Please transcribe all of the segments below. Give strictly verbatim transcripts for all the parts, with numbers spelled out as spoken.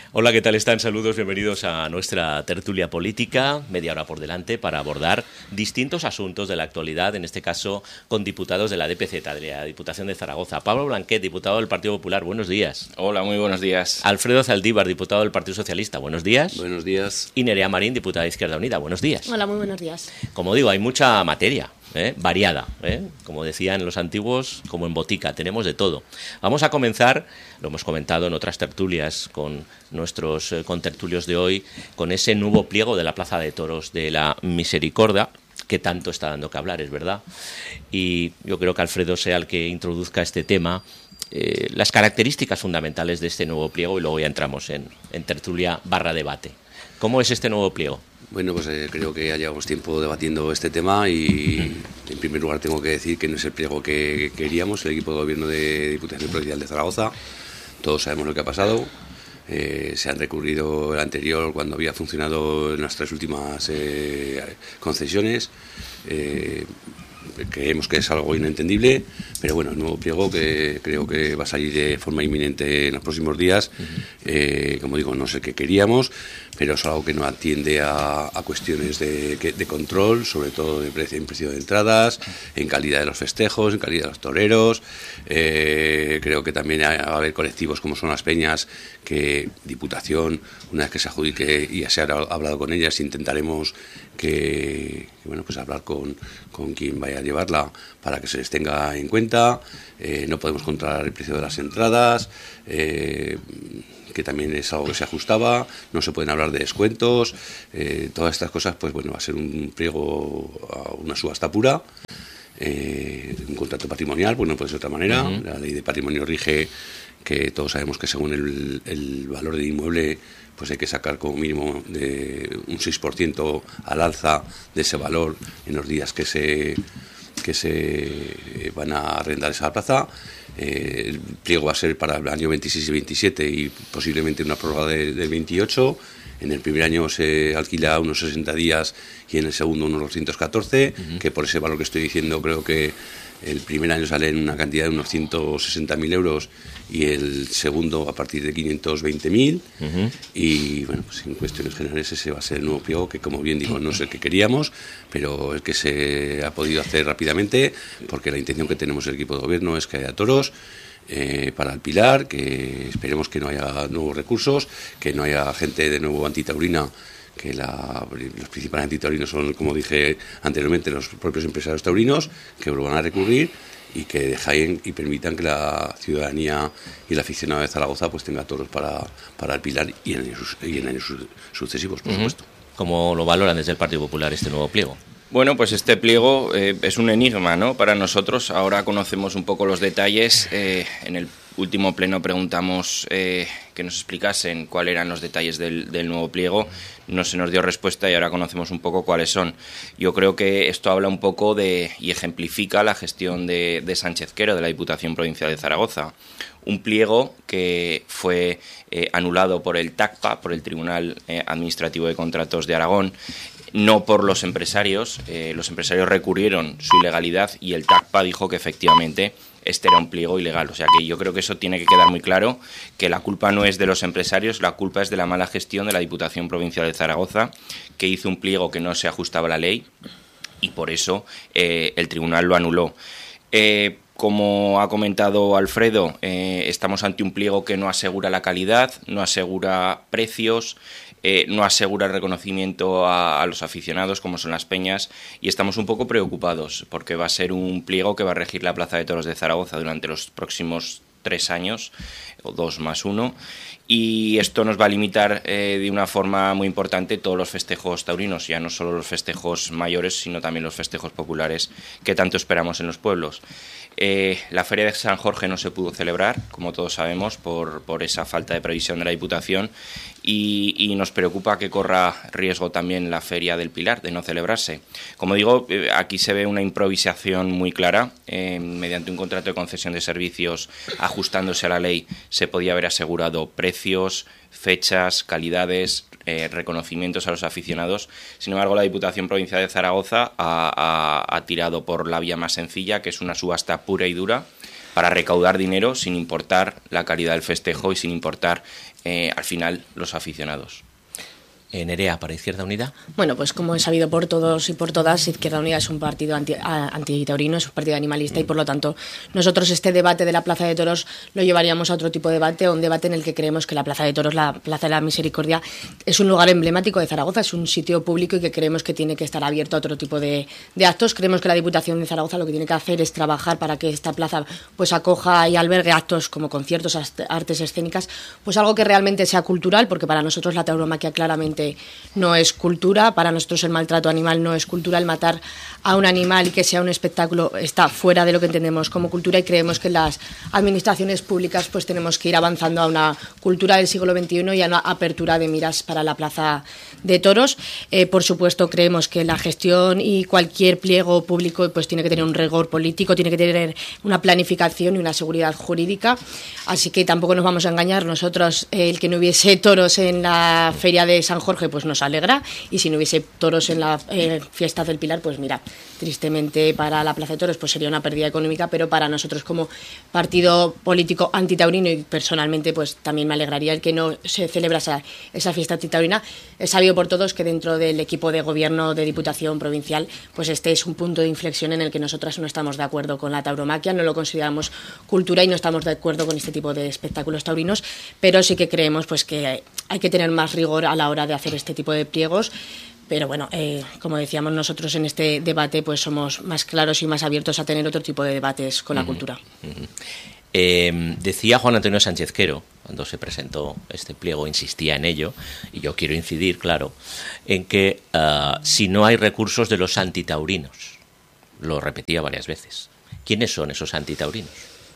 Hola, ¿qué tal están? Saludos, bienvenidos a nuestra tertulia política, media hora por delante para abordar distintos asuntos de la actualidad, en este caso con diputados de la D P Z, de la Diputación de Zaragoza. Pablo Blanquet, diputado del Partido Popular, buenos días. Hola, muy buenos días. Alfredo Zaldívar, diputado del Partido Socialista, buenos días. Buenos días. Y Nerea Marín, diputada de Izquierda Unida, buenos días. Hola, muy buenos días. Como digo, hay mucha materia. ¿Eh? variada, ¿eh? como decían los antiguos, como en botica, tenemos de todo. Vamos a comenzar, lo hemos comentado en otras tertulias con nuestros eh, contertulios de hoy, con ese nuevo pliego de la Plaza de Toros de la Misericordia, que tanto está dando que hablar, es verdad. Y yo creo que Alfredo sea el que introduzca este tema, eh, las características fundamentales de este nuevo pliego, y luego ya entramos en, en tertulia barra debate. ¿Cómo es este nuevo pliego? Bueno, pues eh, creo que ya llevamos tiempo debatiendo este tema y en primer lugar tengo que decir que no es el pliego que queríamos, el equipo de gobierno de Diputación Provincial de Zaragoza. Todos sabemos lo que ha pasado. Eh, se han recurrido el anterior cuando había funcionado en las tres últimas eh, concesiones. Eh, creemos que es algo inentendible, pero bueno, el nuevo pliego que creo que va a salir de forma inminente en los próximos días. Eh, como digo, no sé qué queríamos, pero es algo que no atiende a, a cuestiones de, de control, sobre todo de precio, en precio de entradas, en calidad de los festejos, en calidad de los toreros. Eh, creo que también va a haber colectivos como son las peñas, que Diputación, una vez que se adjudique y ya se ha hablado con ellas, intentaremos que, que bueno, pues hablar con, con quien vaya a llevarla para que se les tenga en cuenta. Eh, no podemos controlar el precio de las entradas, eh, que también es algo que se ajustaba, no se pueden hablar de descuentos, eh, todas estas cosas, pues bueno, va a ser un pliego a una subasta pura, eh, un contrato patrimonial, pues no puede ser de otra manera. Uh-huh. La ley de patrimonio rige que todos sabemos que según el, el valor del inmueble, pues hay que sacar como mínimo de un seis por ciento al alza de ese valor en los días que se, que se van a arrendar esa plaza. Eh, el pliego va a ser para el año veintiséis y veintisiete y posiblemente una prórroga de, del veintiocho. En el primer año se alquila unos sesenta días y en el segundo unos doscientos catorce, uh-huh. que por ese valor que estoy diciendo creo que el primer año sale en una cantidad de unos ciento sesenta mil euros y el segundo a partir de quinientos veinte mil. Uh-huh. Y bueno, pues en cuestiones generales ese va a ser el nuevo pliego que, como bien digo, no es el que queríamos, pero el que se ha podido hacer rápidamente, porque la intención que tenemos el equipo de gobierno es que haya toros eh, para el Pilar, que esperemos que no haya nuevos recursos, que no haya gente de nuevo antitaurina, que la, los principales antitaurinos son, como dije anteriormente, los propios empresarios taurinos, que lo van a recurrir y que dejen y permitan que la ciudadanía y el aficionado de Zaragoza pues tenga toros para, para el Pilar y en años, y en años sucesivos, por uh-huh. supuesto. ¿Cómo lo valoran desde el Partido Popular este nuevo pliego? Bueno, pues este pliego eh, es un enigma, ¿no?, para nosotros. Ahora conocemos un poco los detalles. Eh, en el último pleno preguntamos eh, que nos explicasen cuáles eran los detalles del, del nuevo pliego. No se nos dio respuesta y ahora conocemos un poco cuáles son. Yo creo que esto habla un poco de y ejemplifica la gestión de, de Sánchez Quero, de la Diputación Provincial de Zaragoza. Un pliego que fue eh, anulado por el TACPA, por el Tribunal eh, Administrativo de Contratos de Aragón, no por los empresarios. Eh, los empresarios recurrieron su ilegalidad y el TACPA dijo que efectivamente este era un pliego ilegal. O sea que yo creo que eso tiene que quedar muy claro, que la culpa no es de los empresarios, la culpa es de la mala gestión de la Diputación Provincial de Zaragoza, que hizo un pliego que no se ajustaba a la ley y por eso eh, el tribunal lo anuló. Eh, Como ha comentado Alfredo, eh, estamos ante un pliego que no asegura la calidad, no asegura precios, eh, no asegura el reconocimiento a, a los aficionados, como son las peñas, y estamos un poco preocupados porque va a ser un pliego que va a regir la Plaza de Toros de Zaragoza durante los próximos tres años, o dos más uno, y esto nos va a limitar eh, de una forma muy importante todos los festejos taurinos, ya no solo los festejos mayores, sino también los festejos populares que tanto esperamos en los pueblos. Eh, la Feria de San Jorge no se pudo celebrar, como todos sabemos, por, por esa falta de previsión de la Diputación y, y nos preocupa que corra riesgo también la Feria del Pilar de no celebrarse. Como digo, eh, aquí se ve una improvisación muy clara. Eh, mediante un contrato de concesión de servicios ajustándose a la ley se podía haber asegurado precios, fechas, calidades, eh, reconocimientos a los aficionados. Sin embargo, la Diputación Provincial de Zaragoza ha, ha, ha tirado por la vía más sencilla, que es una subasta pura y dura, para recaudar dinero sin importar la calidad del festejo y sin importar eh, al final los aficionados. Nerea, para Izquierda Unida. Bueno, pues como es sabido por todos y por todas, Izquierda Unida es un partido anti, antitaurino, es un partido animalista, y por lo tanto nosotros este debate de la Plaza de Toros lo llevaríamos a otro tipo de debate, a un debate en el que creemos que la Plaza de Toros, la Plaza de la Misericordia, es un lugar emblemático de Zaragoza, es un sitio público y que creemos que tiene que estar abierto a otro tipo de, de actos. Creemos que la Diputación de Zaragoza lo que tiene que hacer es trabajar para que esta plaza pues acoja y albergue actos como conciertos, artes escénicas, pues algo que realmente sea cultural, porque para nosotros la tauromaquia claramente no es cultura, para nosotros el maltrato animal no es cultura, el matar a un animal y que sea un espectáculo está fuera de lo que entendemos como cultura, y creemos que las administraciones públicas pues tenemos que ir avanzando a una cultura del siglo veintiuno y a una apertura de miras para la Plaza de Toros. Eh, por supuesto, creemos que la gestión y cualquier pliego público pues tiene que tener un rigor político, tiene que tener una planificación y una seguridad jurídica, así que tampoco nos vamos a engañar. Nosotros, eh, el que no hubiese toros en la feria de San Jorge pues nos alegra, y si no hubiese toros en la eh, fiesta del Pilar, pues mira, tristemente para la Plaza de Toros pues sería una pérdida económica, pero para nosotros como partido político antitaurino, y personalmente pues también me alegraría el que no se celebra esa, esa fiesta antitaurina. Es sabido por todos que dentro del equipo de gobierno de Diputación Provincial pues este es un punto de inflexión en el que nosotras no estamos de acuerdo con la tauromaquia, no lo consideramos cultura y no estamos de acuerdo con este tipo de espectáculos taurinos, pero sí que creemos pues que hay que tener más rigor a la hora de hacer este tipo de pliegos. Pero bueno, eh, como decíamos, nosotros en este debate pues somos más claros y más abiertos a tener otro tipo de debates con la uh-huh, cultura. Uh-huh. Eh, decía Juan Antonio Sánchez Quero, cuando se presentó este pliego, insistía en ello, y yo quiero incidir, claro, en que uh, si no hay recursos de los antitaurinos, lo repetía varias veces. ¿Quiénes son esos antitaurinos?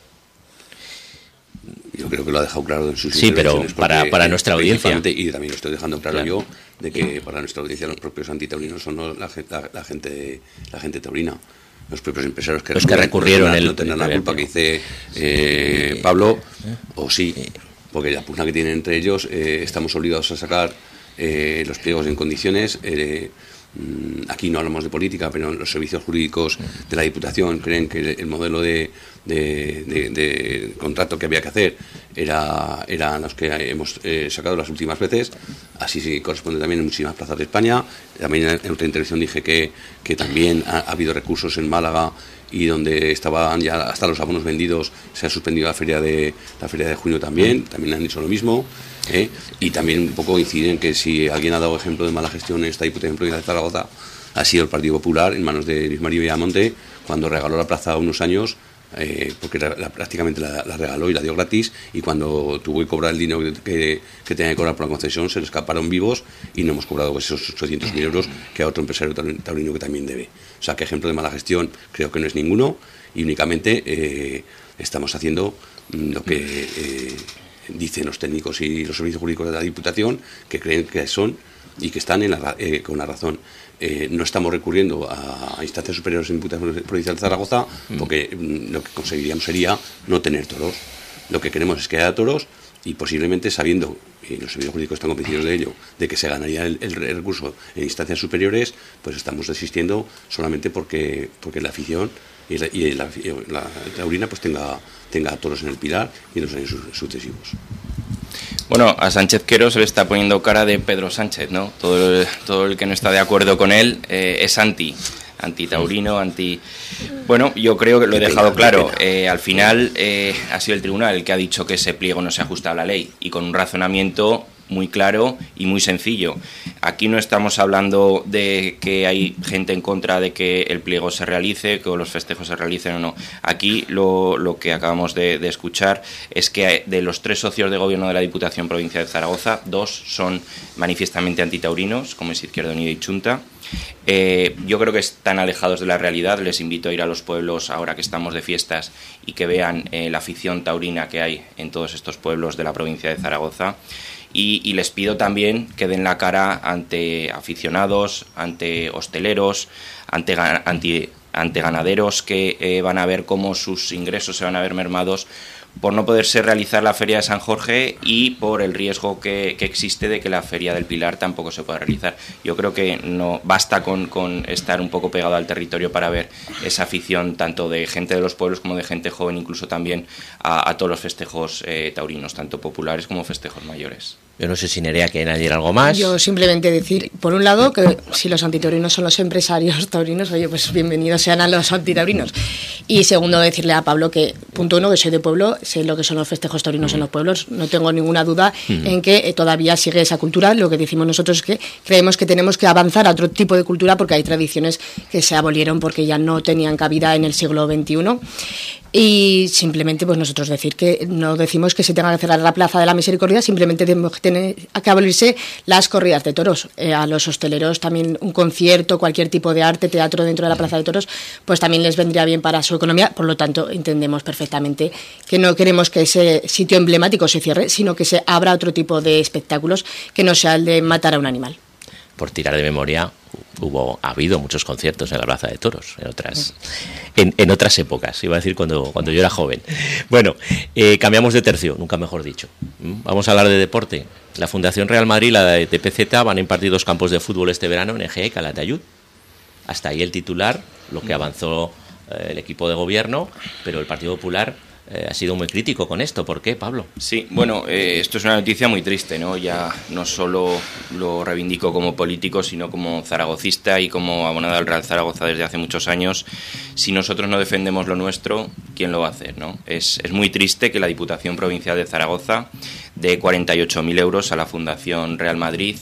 Yo creo que lo ha dejado claro en sus sí, pero para, para nuestra audiencia. Y también lo estoy dejando claro, claro. yo, de que para nuestra audiencia los propios antitaurinos son la, la, la, gente, la gente taurina. Los propios empresarios que, los que recurrieron. No tendrán la culpa que dice eh, Pablo, o sí, porque la pugna que tienen entre ellos, eh, estamos obligados a sacar eh, los pliegos en condiciones. Eh, Aquí no hablamos de política, pero los servicios jurídicos de la Diputación creen que el modelo de, de, de, de contrato que había que hacer era, era los que hemos eh, sacado las últimas veces. Así sí corresponde también en muchísimas plazas de España. También en otra intervención dije que, que también ha, ha habido recursos en Málaga, y donde estaban ya hasta los abonos vendidos se ha suspendido la feria de la feria de junio también, también han hecho lo mismo. ¿Eh? Y también un poco incidir en que si alguien ha dado ejemplo de mala gestión en esta Diputación Provincial de Zaragoza ha sido el Partido Popular en manos de Luis María Villamonte, cuando regaló la plaza unos años, eh, porque la, la, prácticamente la, la regaló y la dio gratis, y cuando tuvo que cobrar el dinero que, que, que tenía que cobrar por la concesión se le escaparon vivos y no hemos cobrado esos ochocientos mil euros que a otro empresario taurino que también debe. O sea, que ejemplo de mala gestión creo que no es ninguno, y únicamente eh, estamos haciendo lo que eh, dicen los técnicos y los servicios jurídicos de la Diputación, que creen que son y que están en la, eh, con la razón. Eh, no estamos recurriendo a, a instancias superiores en Diputación Provincial de Zaragoza, porque mm, lo que conseguiríamos sería no tener toros. Lo que queremos es que haya toros, y posiblemente sabiendo, y los servicios jurídicos están convencidos de ello, de que se ganaría el, el recurso en instancias superiores, pues estamos desistiendo solamente porque, porque la afición y la, y la, y la taurina pues tenga, tenga toros en el Pilar y en los años sucesivos. Bueno, a Sánchez Quero se le está poniendo cara de Pedro Sánchez, ¿no? Todo el, todo el que no está de acuerdo con él eh, es anti, anti-taurino, anti... Bueno, yo creo que lo he dejado claro. Eh, al final eh, ha sido el tribunal el que ha dicho que ese pliego no se ajusta a la ley, y con un razonamiento muy claro y muy sencillo. Aquí no estamos hablando de que hay gente en contra de que el pliego se realice, que los festejos se realicen o no. Aquí lo, lo que acabamos de, de escuchar es que de los tres socios de gobierno de la Diputación Provincial de Zaragoza, dos son manifiestamente antitaurinos, como es Izquierda Unida y Chunta. Eh, yo creo que están alejados de la realidad. Les invito a ir a los pueblos ahora que estamos de fiestas y que vean eh, la afición taurina que hay en todos estos pueblos de la provincia de Zaragoza. Y, y les pido también que den la cara ante aficionados, ante hosteleros, ante, ante, ante ganaderos que eh, van a ver cómo sus ingresos se van a ver mermados por no poderse realizar la Feria de San Jorge y por el riesgo que, que existe de que la Feria del Pilar tampoco se pueda realizar. Yo creo que no basta con, con estar un poco pegado al territorio para ver esa afición tanto de gente de los pueblos como de gente joven, incluso también a, a todos los festejos eh, taurinos, tanto populares como festejos mayores. Yo no sé si Nerea quiere añadir algo más. Yo simplemente decir, por un lado, que si los antitaurinos son los empresarios taurinos, oye, pues bienvenidos sean a los antitaurinos. Y segundo, decirle a Pablo que, punto uno, que soy de pueblo, sé lo que son los festejos taurinos mm. en los pueblos, no tengo ninguna duda mm. en que eh, todavía sigue esa cultura. Lo que decimos nosotros es que creemos que tenemos que avanzar a otro tipo de cultura porque hay tradiciones que se abolieron porque ya no tenían cabida en el siglo veintiuno. Y simplemente pues nosotros decir que no decimos que se tenga que cerrar la Plaza de la Misericordia, simplemente tenemos que tener que abolirse las corridas de toros. Eh, a los hosteleros también un concierto, cualquier tipo de arte, teatro dentro de la Plaza de Toros, pues también les vendría bien para su economía. Por lo tanto, entendemos perfectamente que no queremos que ese sitio emblemático se cierre, sino que se abra otro tipo de espectáculos que no sea el de matar a un animal. Por tirar de memoria, hubo ha habido muchos conciertos en la Plaza de Toros en otras en, en otras épocas, iba a decir cuando cuando yo era joven. Bueno, eh, cambiamos de tercio, nunca mejor dicho. Vamos a hablar de deporte. La Fundación Real Madrid y la de T P Z van a impartir dos campos de fútbol este verano en Egea y Calatayud. Hasta ahí el titular, lo que avanzó eh, el equipo de gobierno, pero el Partido Popular Eh, ha sido muy crítico con esto. ¿Por qué, Pablo? Sí, bueno, eh, esto es una noticia muy triste, ¿no? Ya no solo lo reivindico como político, sino como zaragocista y como abonado al Real Zaragoza desde hace muchos años. Si nosotros no defendemos lo nuestro, ¿quién lo va a hacer, no? Es, es muy triste que la Diputación Provincial de Zaragoza dé cuarenta y ocho mil euros a la Fundación Real Madrid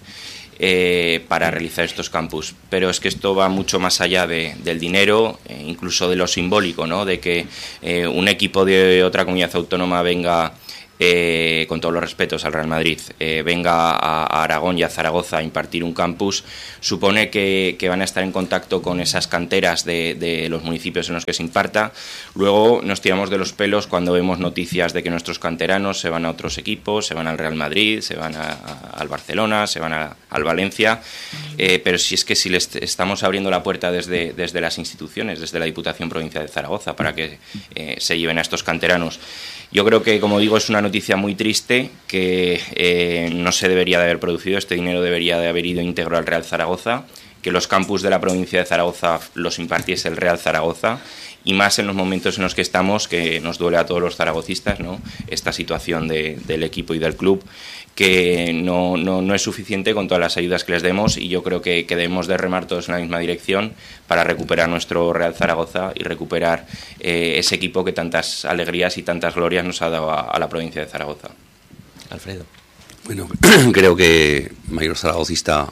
Eh, para realizar estos campus, pero es que esto va mucho más allá de, del dinero, eh, incluso de lo simbólico, ¿no? De que eh, un equipo de otra comunidad autónoma venga, eh, con todos los respetos al Real Madrid, eh, venga a, a Aragón y a Zaragoza a impartir un campus, supone que, que van a estar en contacto con esas canteras de, de los municipios en los que se imparta. Luego nos tiramos de los pelos cuando vemos noticias de que nuestros canteranos se van a otros equipos, se van al Real Madrid, se van a, a, al Barcelona, se van a, al Valencia, eh, pero si es que si les estamos abriendo la puerta desde, desde las instituciones, desde la Diputación Provincial de Zaragoza, para que eh, se lleven a estos canteranos. Yo creo que, como digo, es una noticia muy triste que eh, no se debería de haber producido. Este dinero debería de haber ido íntegro al Real Zaragoza, que los campus de la provincia de Zaragoza los impartiese el Real Zaragoza, y más en los momentos en los que estamos, que nos duele a todos los zaragocistas, ¿no? Esta situación de, del equipo y del club, que no, no, no es suficiente con todas las ayudas que les demos, y yo creo que, que debemos de remar todos en la misma dirección para recuperar nuestro Real Zaragoza y recuperar eh, ese equipo que tantas alegrías y tantas glorias nos ha dado a, a la provincia de Zaragoza. Alfredo. Bueno, creo que mayor zaragocista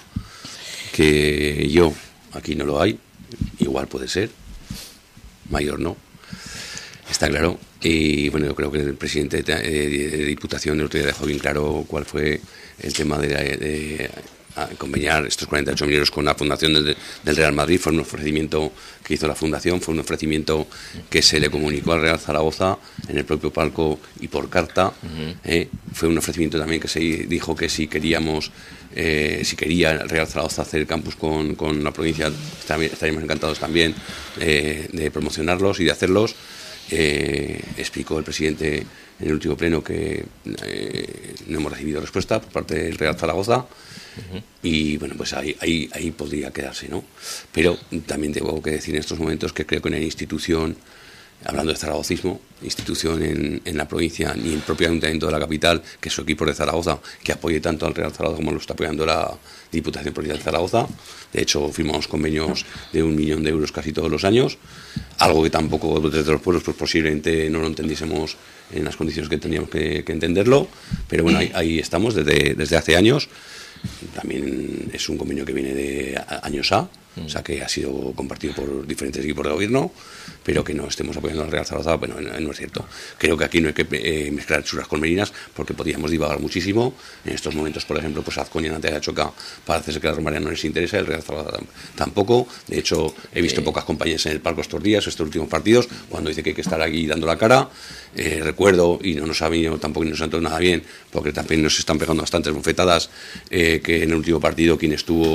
que yo aquí no lo hay, igual puede ser, mayor no, está claro. Y bueno, yo creo que el presidente de, de, de Diputación el otro día dejó bien claro cuál fue el tema de, de, de conveniar estos cuarenta y ocho mil euros con la Fundación del, del Real Madrid. Fue un ofrecimiento que hizo la Fundación, fue un ofrecimiento que se le comunicó al Real Zaragoza en el propio palco y por carta. Uh-huh. eh, fue un ofrecimiento también que se dijo que si queríamos, eh, si quería el Real Zaragoza hacer campus con, con la provincia, estaríamos encantados también eh, de promocionarlos y de hacerlos. Eh, explicó el presidente en el último pleno que eh, no hemos recibido respuesta por parte del Real Zaragoza. Uh-huh. Y bueno, pues ahí, ahí, ahí podría quedarse, ¿no? Pero también tengo que decir en estos momentos que creo que una institución, hablando de zaragocismo, institución en, en la provincia, ni el propio ayuntamiento de la capital, que es su equipo de Zaragoza, que apoye tanto al Real Zaragoza como lo está apoyando la Diputación Provincial de Zaragoza. De hecho, firmamos convenios de un millón de euros casi todos los años, algo que tampoco desde los pueblos pues posiblemente no lo entendiésemos en las condiciones que teníamos que, que entenderlo, pero bueno, ahí, ahí estamos desde, desde hace años. También es un convenio que viene de años A, o sea que ha sido compartido por diferentes equipos de gobierno, pero que no estemos apoyando al Real Zaragoza, bueno, no es cierto. Creo que aquí no hay que eh, mezclar churras con merinas, porque podríamos divagar muchísimo. En estos momentos, por ejemplo, pues Azconia, Nante de Choca, parece que a la Romaría no les interesa, el Real Zaragoza tampoco. De hecho, he visto sí. pocas compañías en el palco estos días, estos últimos partidos, cuando dice que hay que estar aquí dando la cara. Eh, recuerdo, y no nos ha venido tampoco ni nos ha entrado nada bien, porque también nos están pegando bastantes bofetadas, eh, que en el último partido quien estuvo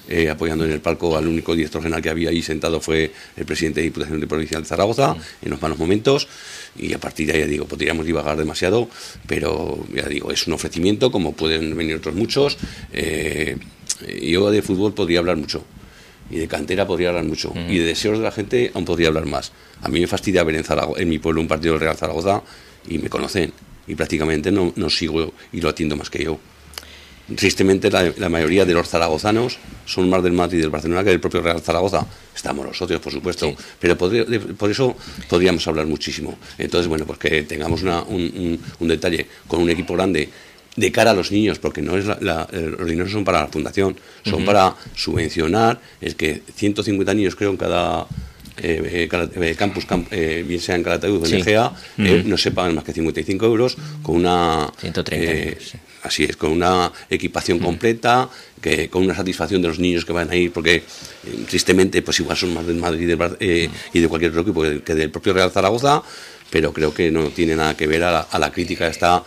eh, apoyando en el palco al único director general que había ahí sentado fue el presidente de Diputación de Provincial de Zaragoza, en los malos momentos, y a partir de ahí, ya digo, podríamos divagar demasiado, pero ya digo, es un ofrecimiento, como pueden venir otros muchos. Eh, yo de fútbol podría hablar mucho, y de cantera podría hablar mucho, uh-huh. y de deseos de la gente aún podría hablar más. A mí me fastidia ver en, Zaragoza, en mi pueblo un partido del Real Zaragoza, y me conocen, y prácticamente no, no sigo y lo atiendo más que yo. Tristemente la, la mayoría de los zaragozanos son más del Madrid y del Barcelona que del propio Real Zaragoza. Estamos los socios, por supuesto, sí. pero podría, de, por eso podríamos hablar muchísimo. Entonces, bueno, pues que tengamos una, un, un, un detalle con un equipo grande de cara a los niños, porque no es la, la, los dineros son para la fundación, son uh-huh. para subvencionar el que ciento cincuenta niños, creo, en cada... Eh, eh, campus, camp, eh, bien sea en Calatayud o en sí. Egea, uh-huh. eh, no se pagan más que cincuenta y cinco euros con una ciento treinta eh, euros, sí. así es, con una equipación uh-huh. completa, que con una satisfacción de los niños que van a ir, porque eh, tristemente pues igual son más del Madrid del, eh, uh-huh. y de cualquier otro equipo que del propio Real Zaragoza, pero creo que no tiene nada que ver a la, a la crítica que está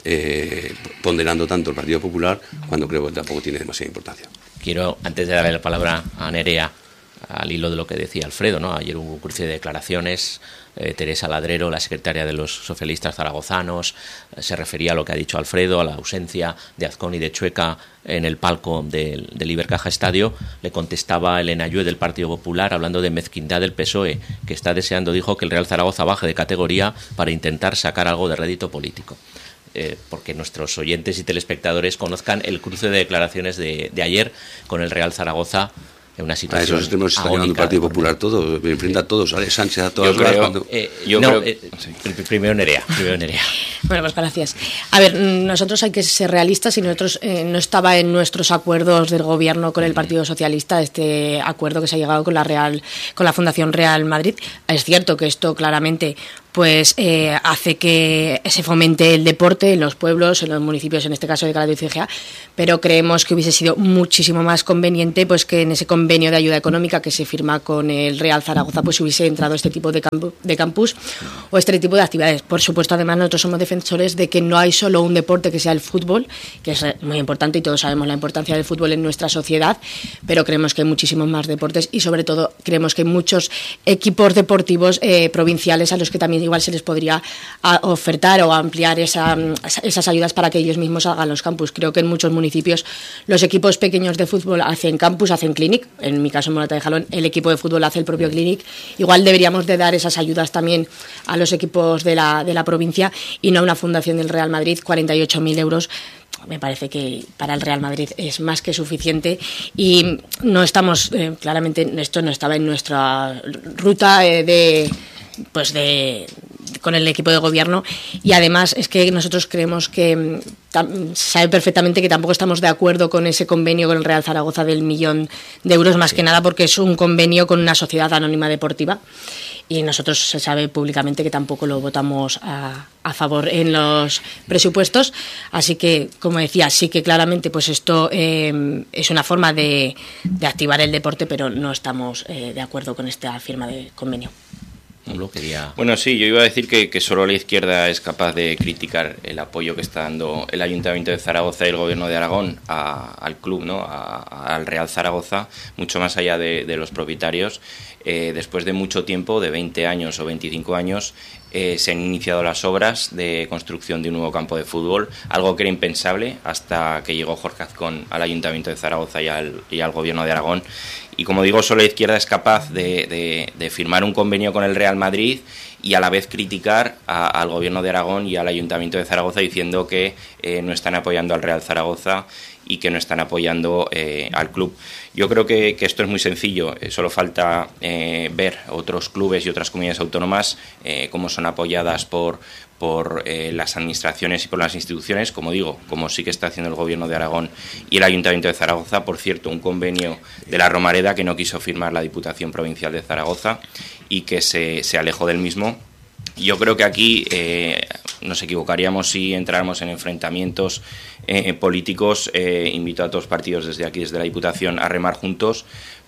eh, ponderando tanto el Partido Popular, cuando creo que tampoco tiene demasiada importancia. Quiero, antes de darle la palabra a Nerea, al hilo de lo que decía Alfredo, ¿no? Ayer hubo un cruce de declaraciones. eh, Teresa Ladrero, la secretaria de los socialistas zaragozanos, eh, se refería a lo que ha dicho Alfredo, a la ausencia de Azcón y de Chueca en el palco del, del Ibercaja Estadio. Le contestaba Elena Ayue del Partido Popular, hablando de mezquindad del P S O E, que está deseando, dijo, que el Real Zaragoza baje de categoría para intentar sacar algo de rédito político. Eh, porque nuestros oyentes y telespectadores conozcan el cruce de declaraciones de, de ayer con el Real Zaragoza, en una situación a esos extremos está llevando el Partido Popular todo, me enfrenta a todos, a Sánchez, a todas las... Cuando... Eh, yo no, creo... Eh, sí. Primero Nerea, primero Nerea. Bueno, pues gracias. A ver, nosotros hay que ser realistas y nosotros eh, no estaba en nuestros acuerdos del gobierno con el Partido Socialista este acuerdo que se ha llegado con la Real, con la Fundación Real Madrid. Es cierto que esto claramente pues eh, hace que se fomente el deporte en los pueblos, en los municipios, en este caso de Calatayud y Egea, pero creemos que hubiese sido muchísimo más conveniente pues que en ese convenio de ayuda económica que se firma con el Real Zaragoza pues hubiese entrado este tipo de, campu- de campus o este tipo de actividades. Por supuesto, además, nosotros somos defensores de que no hay solo un deporte que sea el fútbol, que es muy importante y todos sabemos la importancia del fútbol en nuestra sociedad, pero creemos que hay muchísimos más deportes y sobre todo creemos que hay muchos equipos deportivos eh, provinciales a los que también igual se les podría ofertar o ampliar esa, esas ayudas para que ellos mismos hagan los campus. Creo que en muchos municipios los equipos pequeños de fútbol hacen campus, hacen clinic. En mi caso, en Morata de Jalón, el equipo de fútbol hace el propio clinic. Igual deberíamos de dar esas ayudas también a los equipos de la, de la provincia y no a una fundación del Real Madrid, cuarenta y ocho mil euros. Me parece que para el Real Madrid es más que suficiente y no estamos, eh, claramente, esto no estaba en nuestra ruta eh, de... pues de con el equipo de gobierno y además es que nosotros creemos que tam, sabe perfectamente que tampoco estamos de acuerdo con ese convenio con el Real Zaragoza del millón de euros, más sí. que nada porque es un convenio con una sociedad anónima deportiva y nosotros se sabe públicamente que tampoco lo votamos a, a favor en los presupuestos, así que como decía, sí que claramente pues esto eh, es una forma de, de activar el deporte, pero no estamos eh, de acuerdo con esta firma de convenio. Quería... Bueno, sí, yo iba a decir que, que solo la izquierda es capaz de criticar el apoyo que está dando el Ayuntamiento de Zaragoza y el Gobierno de Aragón a, al club, ¿no? A, al Real Zaragoza, mucho más allá de, de los propietarios. Eh, después de mucho tiempo, de veinte años o veinticinco años, eh, se han iniciado las obras de construcción de un nuevo campo de fútbol, algo que era impensable hasta que llegó Jorge Azcón al Ayuntamiento de Zaragoza y al, y al Gobierno de Aragón. Y como digo, solo la izquierda es capaz de, de, de firmar un convenio con el Real Madrid y a la vez criticar a, al Gobierno de Aragón y al Ayuntamiento de Zaragoza diciendo que eh, no están apoyando al Real Zaragoza y que no están apoyando eh, al club. Yo creo que, que esto es muy sencillo, eh, solo falta eh, ver otros clubes y otras comunidades autónomas eh, cómo son apoyadas por, por eh, las administraciones y por las instituciones, como digo, como sí que está haciendo el Gobierno de Aragón y el Ayuntamiento de Zaragoza. Por cierto, un convenio de la Romareda que no quiso firmar la Diputación Provincial de Zaragoza y que se, se alejó del mismo. Yo creo que aquí eh, nos equivocaríamos si entráramos en enfrentamientos eh, políticos. Eh, invito a todos los partidos desde aquí, desde la Diputación, a remar juntos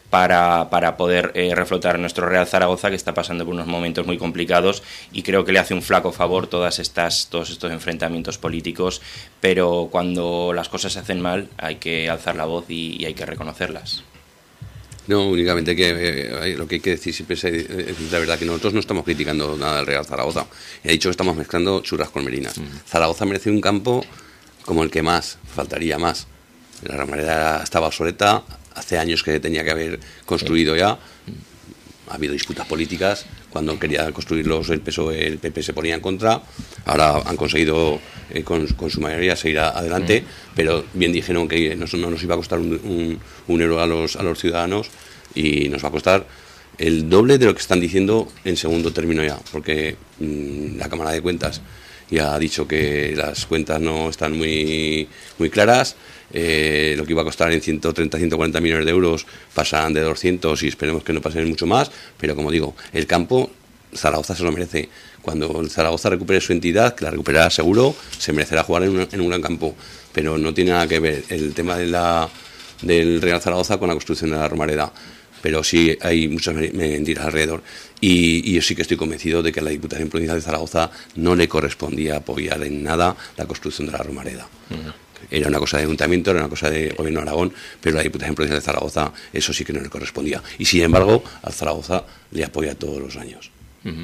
para, para poder eh, reflotar nuestro Real Zaragoza, que está pasando por unos momentos muy complicados, y creo que le hace un flaco favor todas estas, todos estos enfrentamientos políticos, pero cuando las cosas se hacen mal hay que alzar la voz y, y hay que reconocerlas. No, únicamente que eh, lo que hay que decir siempre es eh, la verdad, que nosotros no estamos criticando nada del Real Zaragoza. He dicho que estamos mezclando churras con merinas. Mm. Zaragoza merece un campo como el que más, faltaría más. La Romareda estaba obsoleta, hace años que tenía que haber construido ya. Ha habido disputas políticas, cuando quería construirlos el P S O E, el P P se ponía en contra, ahora han conseguido eh, con, con su mayoría seguir a, adelante, mm. pero bien dijeron que no, no nos iba a costar un, un, un euro a los, a los ciudadanos y nos va a costar el doble de lo que están diciendo en segundo término ya, porque mmm, la Cámara de Cuentas ya ha dicho que las cuentas no están muy, muy claras. Eh, lo que iba a costar en ciento treinta a ciento cuarenta millones de euros pasan de doscientos y esperemos que no pasen mucho más, pero como digo, el campo Zaragoza se lo merece. Cuando Zaragoza recupere su entidad, que la recuperará seguro, se merecerá jugar en, una, en un gran campo, pero no tiene nada que ver el tema de la, del Real Zaragoza con la construcción de la Romareda, pero sí hay muchas mentiras alrededor y, y yo sí que estoy convencido de que a la Diputación Provincial de Zaragoza no le correspondía apoyar en nada la construcción de la Romareda. Uh-huh. Era una cosa de ayuntamiento, era una cosa de Gobierno de Aragón, pero la Diputación Provincial de Zaragoza eso sí que no le correspondía. Y sin embargo, a Zaragoza le apoya todos los años. Uh-huh.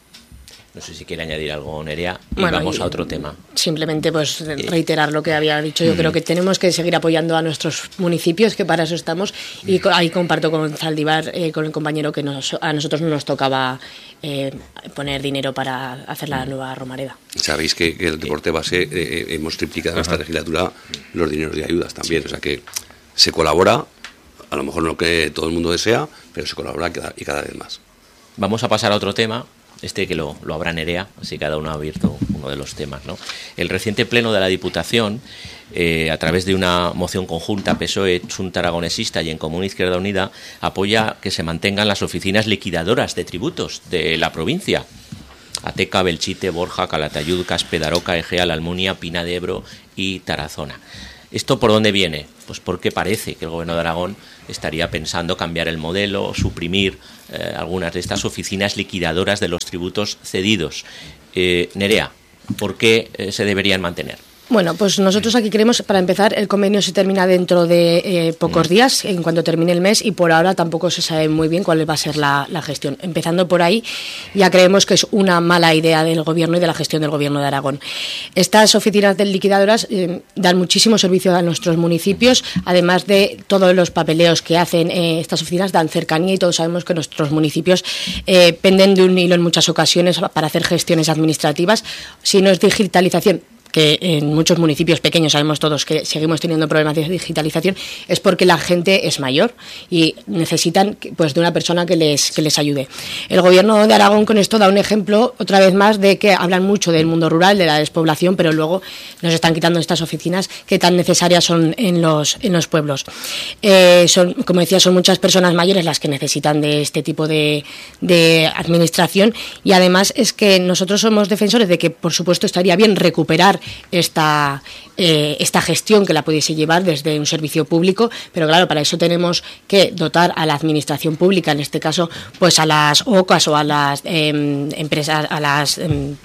No sé si quiere añadir algo, Nerea, y bueno, vamos y a otro tema. Simplemente pues reiterar lo que había dicho. Yo uh-huh. creo que tenemos que seguir apoyando a nuestros municipios, que para eso estamos, y ahí comparto con Zaldívar, eh, con el compañero, que nos, a nosotros no nos tocaba eh, poner dinero para hacer la nueva Romareda. Sabéis que, que el deporte base eh, hemos triplicado en esta legislatura los dineros de ayudas también, sí. O sea que se colabora, a lo mejor no lo que todo el mundo desea, pero se colabora cada, y cada vez más. Vamos a pasar a otro tema. Este que lo, lo habrá Nerea, así cada uno ha abierto uno de los temas, ¿no? El reciente pleno de la Diputación, eh, a través de una moción conjunta P S O E, Junta Aragonesista y En Común Izquierda Unida, apoya que se mantengan las oficinas liquidadoras de tributos de la provincia. Ateca, Belchite, Borja, Calatayud, Caspe, Daroca, Egea, La Almunia, Pina de Ebro y Tarazona. ¿Esto por dónde viene? Pues porque parece que el Gobierno de Aragón estaría pensando cambiar el modelo, suprimir eh, algunas de estas oficinas liquidadoras de los tributos cedidos. Eh, Nerea, ¿por qué eh, se deberían mantener? Bueno, pues nosotros aquí queremos, para empezar, el convenio se termina dentro de eh, pocos días, en cuanto termine el mes, y por ahora tampoco se sabe muy bien cuál va a ser la, la gestión. Empezando por ahí, ya creemos que es una mala idea del Gobierno y de la gestión del Gobierno de Aragón. Estas oficinas de liquidadoras eh, dan muchísimo servicio a nuestros municipios, además de todos los papeleos que hacen eh, estas oficinas, dan cercanía, y todos sabemos que nuestros municipios eh, penden de un hilo en muchas ocasiones para hacer gestiones administrativas. Si no es digitalización, que en muchos municipios pequeños sabemos todos que seguimos teniendo problemas de digitalización, es porque la gente es mayor y necesitan pues de una persona que les que les ayude. El Gobierno de Aragón con esto da un ejemplo otra vez más de que hablan mucho del mundo rural, de la despoblación, pero luego nos están quitando estas oficinas que tan necesarias son en los en los pueblos. Eh, son, como decía, son muchas personas mayores las que necesitan de este tipo de, de administración, y además es que nosotros somos defensores de que, por supuesto, estaría bien recuperar esta eh, esta gestión que la pudiese llevar desde un servicio público, pero claro, para eso tenemos que dotar a la administración pública, en este caso pues a las O C As o a las eh, empresas, a las eh,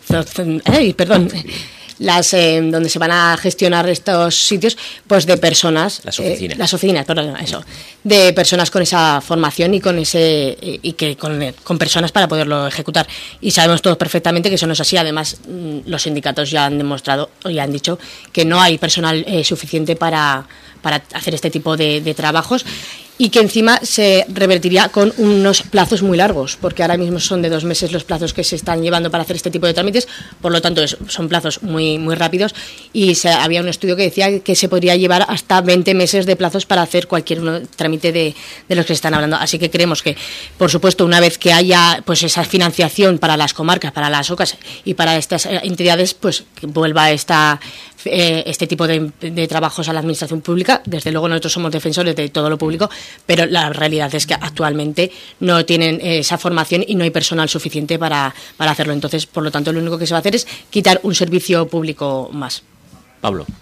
eh, perdón las eh, donde se van a gestionar estos sitios, pues de personas, las oficinas, eh, las oficinas, perdón, eso, de personas con esa formación y con ese eh, y que con, con personas para poderlo ejecutar. Y sabemos todos perfectamente que eso no es así. Además, los sindicatos ya han demostrado o ya han dicho que no hay personal eh, suficiente para para hacer este tipo de, de trabajos, y que encima se revertiría con unos plazos muy largos, porque ahora mismo son de dos meses los plazos que se están llevando para hacer este tipo de trámites, por lo tanto es, son plazos muy muy rápidos, y se, había un estudio que decía que se podría llevar hasta veinte meses de plazos para hacer cualquier uno, trámite de, de los que se están hablando. Así que creemos que, por supuesto, una vez que haya pues esa financiación para las comarcas, para las O C As y para estas entidades, pues que vuelva esta eh, este tipo de, de trabajos a la administración pública. Desde luego nosotros somos defensores de todo lo público, pero la realidad es que actualmente no tienen esa formación y no hay personal suficiente para, para hacerlo. Entonces, por lo tanto, lo único que se va a hacer es quitar un servicio público más. Pablo.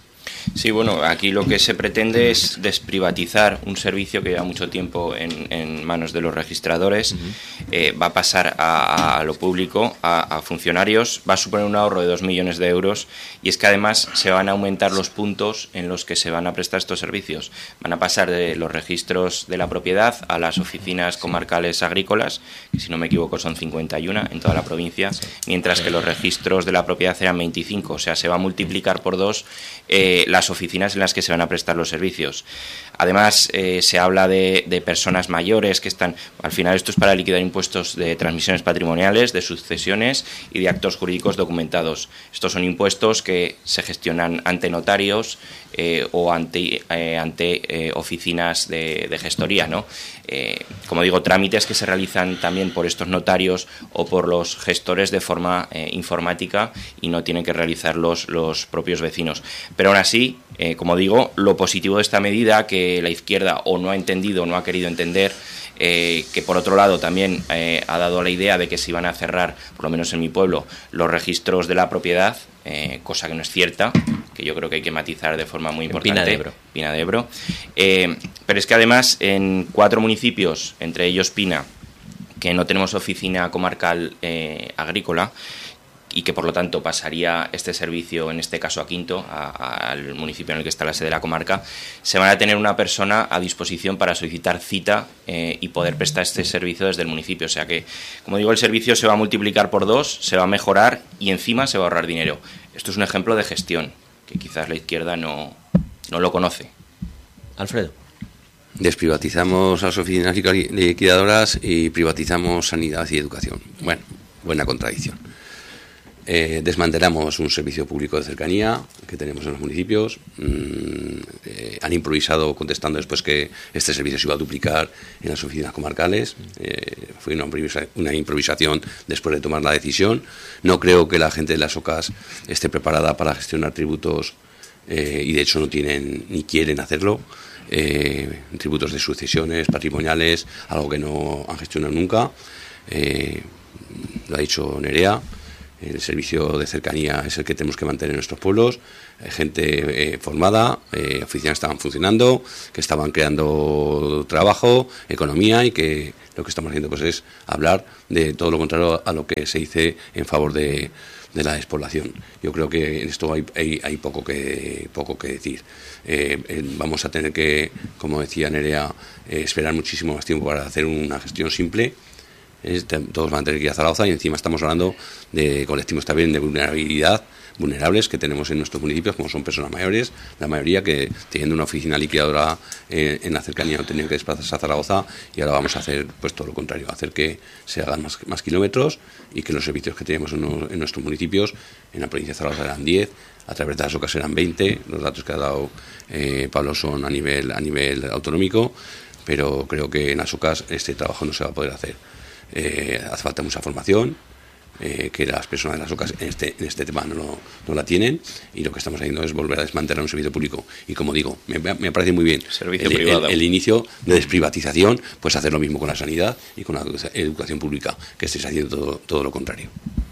Sí, bueno, aquí lo que se pretende es desprivatizar un servicio que lleva mucho tiempo en, en manos de los registradores, uh-huh. eh, va a pasar a, a lo público, a, a funcionarios, va a suponer un ahorro de dos millones de euros y es que además se van a aumentar los puntos en los que se van a prestar estos servicios. Van a pasar de los registros de la propiedad a las oficinas comarcales agrícolas, que si no me equivoco son cincuenta y uno en toda la provincia, mientras que los registros de la propiedad eran veinticinco, o sea, se va a multiplicar por dos eh, las oficinas en las que se van a prestar los servicios. Además, eh, se habla de, de personas mayores que están... Al final esto es para liquidar impuestos de transmisiones patrimoniales, de sucesiones y de actos jurídicos documentados. Estos son impuestos que se gestionan ante notarios eh, o ante, eh, ante eh, oficinas de, de gestoría, ¿no? Eh, como digo, trámites que se realizan también por estos notarios o por los gestores de forma eh, informática y no tienen que realizarlos los propios vecinos. Pero aún así, eh, como digo, lo positivo de esta medida que la izquierda o no ha entendido o no ha querido entender, eh, que por otro lado también eh, ha dado la idea de que se iban a cerrar, por lo menos en mi pueblo, los registros de la propiedad, eh, cosa que no es cierta, que yo creo que hay que matizar de forma muy importante. Pina de Ebro. Pina de Ebro. Eh, pero es que además en cuatro municipios, entre ellos Pina, que no tenemos oficina comarcal eh, agrícola, y que por lo tanto pasaría este servicio, en este caso a Quinto, a, a, al municipio en el que está la sede de la comarca, se van a tener una persona a disposición para solicitar cita eh, y poder prestar este servicio desde el municipio. O sea que, como digo, el servicio se va a multiplicar por dos, se va a mejorar y encima se va a ahorrar dinero. Esto es un ejemplo de gestión, que quizás la izquierda no, no lo conoce. Alfredo. Desprivatizamos las oficinas liquidadoras y privatizamos sanidad y educación. Bueno, buena contradicción. Eh, desmantelamos un servicio público de cercanía que tenemos en los municipios. Mm, eh, han improvisado contestando después que este servicio se iba a duplicar en las oficinas comarcales. Eh, fue una, improvisa- una improvisación después de tomar la decisión. No creo que la gente de las OCAs esté preparada para gestionar tributos eh, y de hecho no tienen ni quieren hacerlo. Eh, tributos de sucesiones patrimoniales, algo que no han gestionado nunca. Eh, lo ha dicho Nerea. El servicio de cercanía es el que tenemos que mantener en nuestros pueblos, eh, gente eh, formada, eh, oficinas estaban funcionando, que estaban creando trabajo, economía y que lo que estamos haciendo pues es hablar de todo lo contrario a lo que se dice en favor de, de la despoblación. Yo creo que en esto hay, hay, hay poco que poco que decir. Eh, eh, vamos a tener que, como decía Nerea, eh, esperar muchísimo más tiempo para hacer una gestión simple. Todos van a tener que ir a Zaragoza y encima estamos hablando de colectivos también de vulnerabilidad, vulnerables que tenemos en nuestros municipios, como son personas mayores, la mayoría que teniendo una oficina liquidadora en, en la cercanía no tenían que desplazarse a Zaragoza y ahora vamos a hacer pues todo lo contrario, hacer que se hagan más, más kilómetros y que los servicios que tenemos en, en nuestros municipios, en la provincia de Zaragoza eran diez, a través de las OCAs eran veinte, los datos que ha dado eh, Pablo son a nivel, a nivel autonómico, pero creo que en las OCAs este trabajo no se va a poder hacer. Eh, hace falta mucha formación, eh, que las personas de las OCAs en este, en este tema no, lo, no la tienen y lo que estamos haciendo es volver a desmantelar un servicio público y como digo, me, me parece muy bien servicio el, privado. El, el inicio de desprivatización, pues hacer lo mismo con la sanidad y con la educación pública, que estéis haciendo todo, todo lo contrario.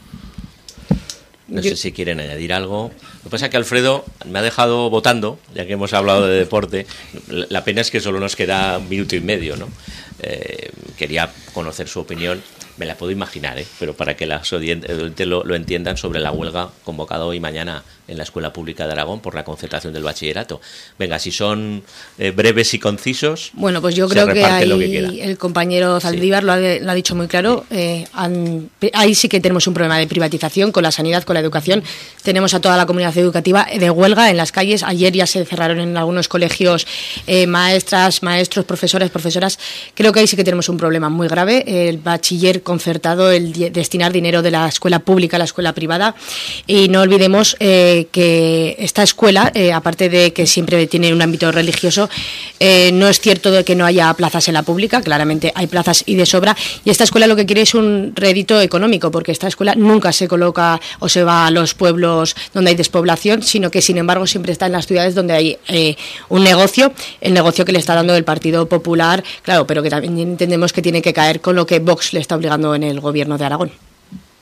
No sé si quieren añadir algo. Lo que pasa es que Alfredo me ha dejado votando, ya que hemos hablado de deporte. La pena es que solo nos queda un minuto y medio, ¿no? Eh, quería conocer su opinión. Me la puedo imaginar, ¿eh? Pero para que las oyentes lo, lo entiendan sobre la huelga convocada hoy y mañana en la Escuela Pública de Aragón por la concertación del bachillerato. Venga, si son eh, breves y concisos. Bueno, pues yo creo que ahí que el compañero Zaldívar sí. lo, ha, lo ha dicho muy claro. Sí. Eh, han, ahí sí que tenemos un problema de privatización con la sanidad, con la educación. Tenemos a toda la comunidad educativa de huelga en las calles. Ayer ya se cerraron en algunos colegios eh, maestras, maestros, profesores, profesoras. Creo que ahí sí que tenemos un problema muy grave. El bachiller concertado, el di- destinar dinero de la escuela pública a la escuela privada. Y no olvidemos eh, que esta escuela, eh, aparte de que siempre tiene un ámbito religioso, eh, no es cierto de que no haya plazas en la pública, claramente hay plazas y de sobra, y esta escuela lo que quiere es un rédito económico, porque esta escuela nunca se coloca o se va a los pueblos donde hay despoblación, sino que sin embargo siempre está en las ciudades donde hay eh, un negocio, el negocio que le está dando el Partido Popular, claro, pero que también entendemos que tiene que caer con lo que Vox le está obligando en el gobierno de Aragón.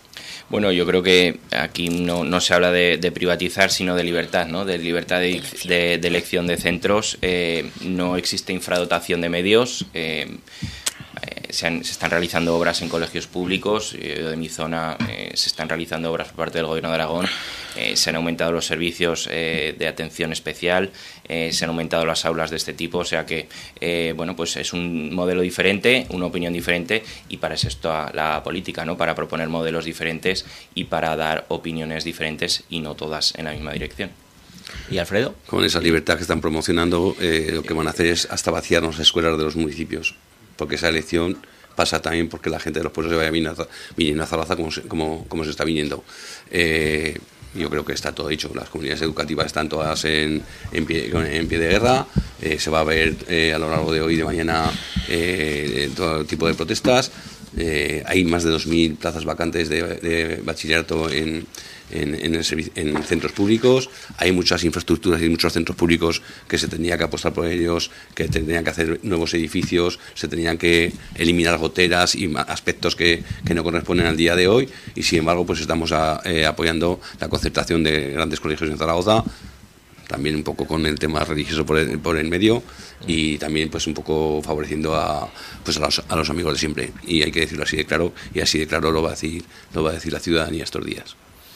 Bueno, yo creo que aquí no, no se habla de, de privatizar, sino de libertad, ¿no? De libertad de, de, de elección de centros. Eh, no existe infradotación de medios. Eh, Se, han, se están realizando obras en colegios públicos. Eh, de mi zona eh, se están realizando obras por parte del Gobierno de Aragón. Eh, se han aumentado los servicios eh, de atención especial, eh, se han aumentado las aulas de este tipo, o sea que eh, bueno, pues es un modelo diferente, una opinión diferente, y para eso está la política, ¿no? Para proponer modelos diferentes y para dar opiniones diferentes y no todas en la misma dirección. ¿Y Alfredo? Con esa libertad que están promocionando, eh, lo que van a hacer es hasta vaciar las escuelas de los municipios, porque esa elección pasa también porque la gente de los pueblos se vaya viniendo a Zaragoza como se, como, como se está viniendo. Eh, yo creo que está todo dicho. Las comunidades educativas están todas en, en, pie, en pie de guerra. Eh, se va a ver eh, a lo largo de hoy y de mañana eh, todo tipo de protestas. Eh, hay más de dos mil plazas vacantes de, de bachillerato en, en, en, el servicio, en centros públicos. Hay muchas infraestructuras y muchos centros públicos que se tendría que apostar por ellos, que tendrían que hacer nuevos edificios, se tendrían que eliminar goteras y aspectos que, que no corresponden al día de hoy, y sin embargo pues estamos a, eh, apoyando la concertación de grandes colegios en Zaragoza, también un poco con el tema religioso por el, por el medio, y también pues un poco favoreciendo a pues a los, a los amigos de siempre, y hay que decirlo así de claro, y así de claro lo va a decir lo va a decir la ciudadanía estos días.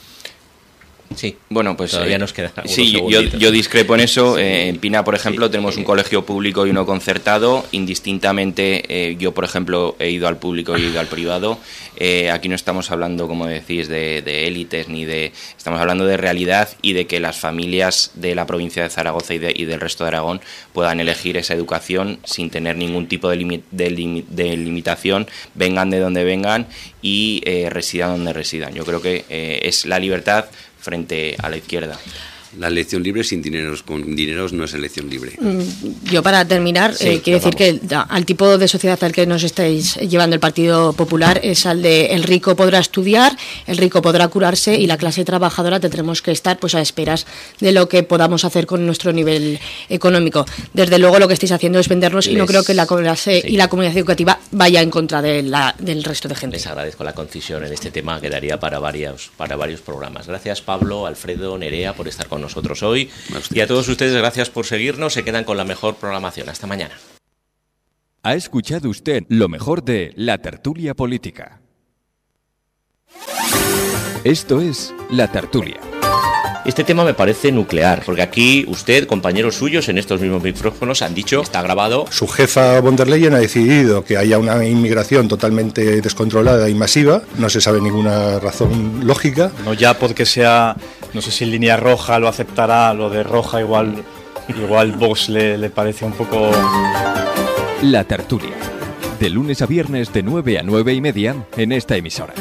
Sí, bueno, pues todavía eh, nos queda sí, yo, yo discrepo en eso. Eh, en Pina, por ejemplo, sí, tenemos un colegio público y uno concertado. Indistintamente, eh, yo, por ejemplo, he ido al público y he ido al privado. Eh, aquí no estamos hablando, como decís, de, de élites, ni de... Estamos hablando de realidad y de que las familias de la provincia de Zaragoza y, de, y del resto de Aragón puedan elegir esa educación sin tener ningún tipo de, limi, de, lim, de limitación, vengan de donde vengan y eh, residan donde residan. Yo creo que eh, es la libertad frente a la izquierda. La elección libre sin dineros, con dineros no es elección libre. Yo, para terminar, sí, eh, quiero decir que al tipo de sociedad al que nos estáis llevando el Partido Popular es al de el rico podrá estudiar, el rico podrá curarse, y la clase trabajadora tendremos que estar pues a esperas de lo que podamos hacer con nuestro nivel económico. Desde luego lo que estáis haciendo es vendernos, Les... y no creo que la clase sí. y la comunidad educativa vaya en contra de la, del resto de gente. Les agradezco la concisión en este tema, que daría para varios, para varios programas. Gracias, Pablo, Alfredo, Nerea, por estar con nosotros hoy, y a todos ustedes gracias por seguirnos. Se quedan con la mejor programación. Hasta mañana. Ha escuchado usted lo mejor de La Tertulia Política. Esto es La Tertulia. Este tema me parece nuclear, porque aquí usted, compañeros suyos en estos mismos micrófonos, han dicho, está grabado... Su jefa von der Leyen ha decidido que haya una inmigración totalmente descontrolada y masiva, no se sabe ninguna razón lógica. No ya porque sea, no sé si en línea roja lo aceptará, lo de roja igual, igual Vox le, le parece un poco... La Tertulia, de lunes a viernes de nueve a nueve y media en esta emisora.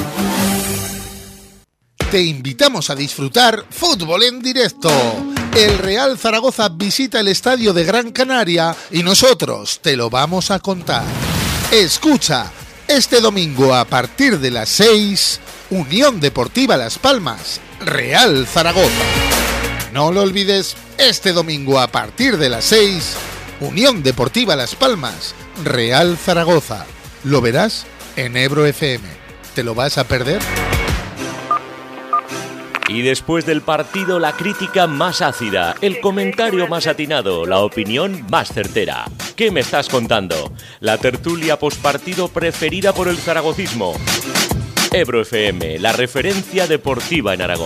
Te invitamos a disfrutar fútbol en directo. El Real Zaragoza visita el estadio de Gran Canaria y nosotros te lo vamos a contar. Escucha, este domingo a partir de las seis, Unión Deportiva Las Palmas, Real Zaragoza. No lo olvides, este domingo a partir de las seis, Unión Deportiva Las Palmas, Real Zaragoza. Lo verás en Ebro F M. ¿Te lo vas a perder? Y después del partido, la crítica más ácida, el comentario más atinado, la opinión más certera. ¿Qué me estás contando? La tertulia pospartido preferida por el zaragocismo. Ebro F M, la referencia deportiva en Aragón.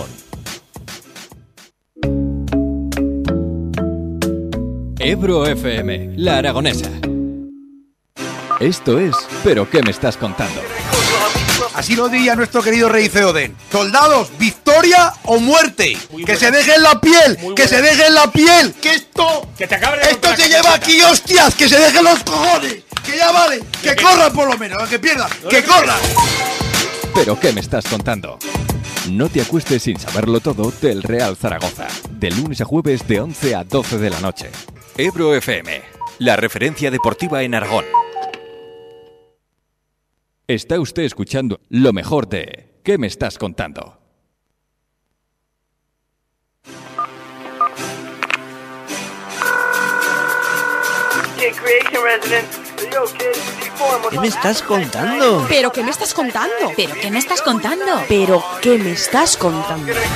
Ebro F M, la aragonesa. Esto es ¿Pero qué me estás contando? Así lo diría nuestro querido rey Feodén. Soldados, victoria o muerte. Muy que buena. Se dejen la piel, muy que buena. Se dejen la piel. Que esto, que te acabe de esto se lleva aquí, hostias. Que se dejen los cojones. Que ya vale, que, que corran por lo menos, que pierdan, no, que corran. ¿Pero qué me estás contando? No te acuestes sin saberlo todo del Real Zaragoza. De lunes a jueves de once a doce de la noche. Ebro F M, la referencia deportiva en Aragón. Está usted escuchando lo mejor de ¿Qué me estás contando? Creation Residence. ¿Qué me estás contando? ¿Pero qué me estás contando? ¿Pero qué me estás contando? ¿Pero qué me estás contando?